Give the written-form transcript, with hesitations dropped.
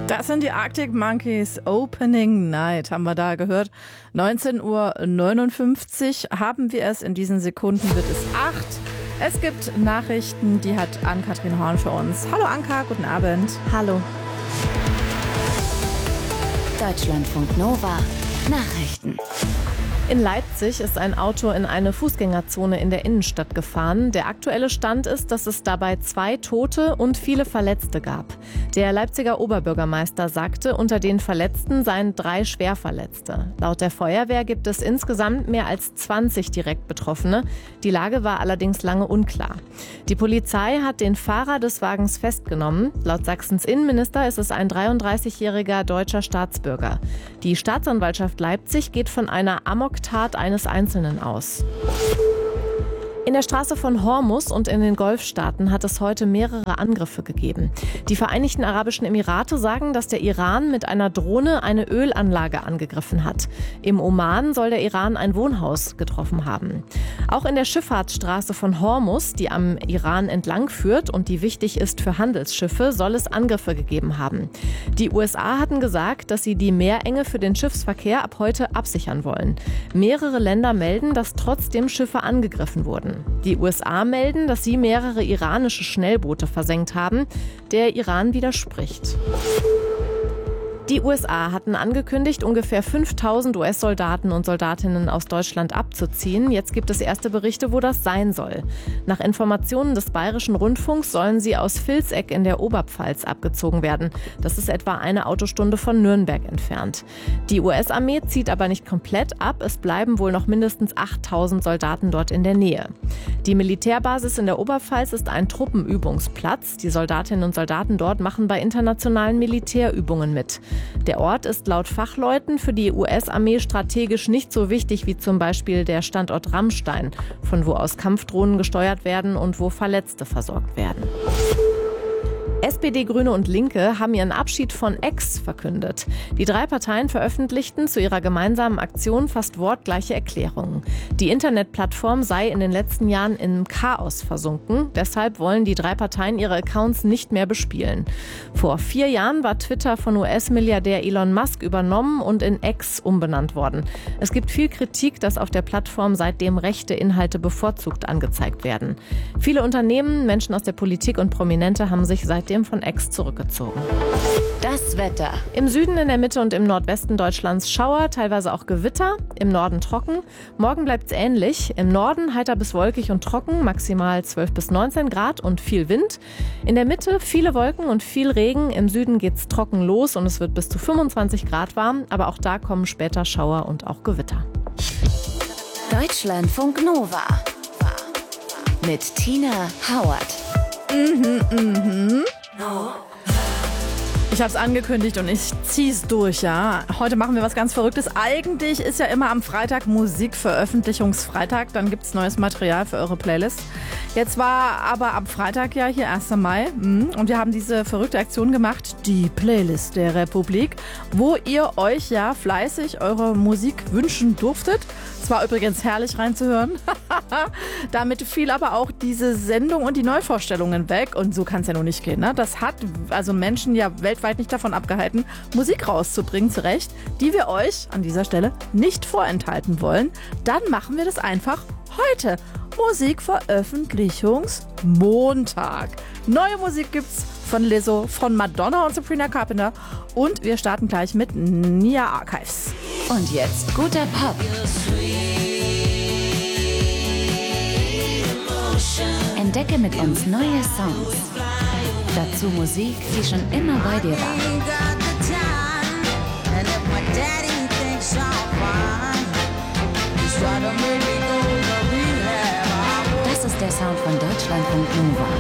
Das sind die Arctic Monkeys, Opening Night, haben wir da gehört. 19:59 Uhr haben wir es, in diesen Sekunden wird es 8. Es gibt Nachrichten, die hat Ann-Kathrin Horn für uns. Hallo Anka, guten Abend. Hallo. Deutschlandfunk Nova Nachrichten. In Leipzig ist ein Auto in eine Fußgängerzone in der Innenstadt gefahren. Der aktuelle Stand ist, dass es dabei 2 Tote und viele Verletzte gab. Der Leipziger Oberbürgermeister sagte, unter den Verletzten seien 3 Schwerverletzte. Laut der Feuerwehr gibt es insgesamt mehr als 20 direkt Betroffene. Die Lage war allerdings lange unklar. Die Polizei hat den Fahrer des Wagens festgenommen. Laut Sachsens Innenminister ist es ein 33-jähriger deutscher Staatsbürger. Die Staatsanwaltschaft Leipzig geht von einer Amoktat eines Einzelnen aus. In der Straße von Hormuz und in den Golfstaaten hat es heute mehrere Angriffe gegeben. Die Vereinigten Arabischen Emirate sagen, dass der Iran mit einer Drohne eine Ölanlage angegriffen hat. Im Oman soll der Iran ein Wohnhaus getroffen haben. Auch in der Schifffahrtsstraße von Hormuz, die am Iran entlang führt und die wichtig ist für Handelsschiffe, soll es Angriffe gegeben haben. Die USA hatten gesagt, dass sie die Meerenge für den Schiffsverkehr ab heute absichern wollen. Mehrere Länder melden, dass trotzdem Schiffe angegriffen wurden. Die USA melden, dass sie mehrere iranische Schnellboote versenkt haben. Der Iran widerspricht. Die USA hatten angekündigt, ungefähr 5.000 US-Soldaten und Soldatinnen aus Deutschland abzuziehen. Jetzt gibt es erste Berichte, wo das sein soll. Nach Informationen des Bayerischen Rundfunks sollen sie aus Vilseck in der Oberpfalz abgezogen werden. Das ist etwa eine Autostunde von Nürnberg entfernt. Die US-Armee zieht aber nicht komplett ab. Es bleiben wohl noch mindestens 8.000 Soldaten dort in der Nähe. Die Militärbasis in der Oberpfalz ist ein Truppenübungsplatz. Die Soldatinnen und Soldaten dort machen bei internationalen Militärübungen mit. Der Ort ist laut Fachleuten für die US-Armee strategisch nicht so wichtig wie zum Beispiel der Standort Ramstein, von wo aus Kampfdrohnen gesteuert werden und wo Verletzte versorgt werden. SPD, Grüne und Linke haben ihren Abschied von X verkündet. Die 3 Parteien veröffentlichten zu ihrer gemeinsamen Aktion fast wortgleiche Erklärungen. Die Internetplattform sei in den letzten Jahren im Chaos versunken. Deshalb wollen die 3 Parteien ihre Accounts nicht mehr bespielen. Vor 4 Jahren war Twitter von US-Milliardär Elon Musk übernommen und in X umbenannt worden. Es gibt viel Kritik, dass auf der Plattform seitdem rechte Inhalte bevorzugt angezeigt werden. Viele Unternehmen, Menschen aus der Politik und Prominente haben sich seitdem von X zurückgezogen. Das Wetter. Im Süden, in der Mitte und im Nordwesten Deutschlands Schauer, teilweise auch Gewitter, im Norden trocken. Morgen bleibt es ähnlich. Im Norden heiter bis wolkig und trocken, maximal 12 bis 19 Grad und viel Wind. In der Mitte viele Wolken und viel Regen. Im Süden geht's trocken los und es wird bis zu 25 Grad warm. Aber auch da kommen später Schauer und auch Gewitter. Deutschlandfunk Nova mit Tina Howard. Ich habe es angekündigt und ich zieh's durch, ja. Heute machen wir was ganz Verrücktes. Eigentlich ist ja immer am Freitag Musikveröffentlichungsfreitag. Dann gibt's neues Material für eure Playlist. Jetzt war aber am Freitag ja hier 1. Mai. Und wir haben diese verrückte Aktion gemacht, die Playlist der Republik, wo ihr euch ja fleißig eure Musik wünschen durftet. Es war übrigens herrlich reinzuhören. Damit fiel aber auch diese Sendung und die Neuvorstellungen weg. Und so kann es ja nur nicht gehen, ne? Das hat also Menschen ja weltweit nicht davon abgehalten, Musik rauszubringen, zu Recht, die wir euch an dieser Stelle nicht vorenthalten wollen. Dann machen wir das einfach heute. Musikveröffentlichungsmontag. Neue Musik gibt's von Lizzo, von Madonna und Sabrina Carpenter. Und wir starten gleich mit Nia Archives. Und jetzt guter Pop. Entdecke mit uns neue Songs. Dazu Musik, die schon immer bei dir war. Das ist der Sound von Deutschlandfunk Nova.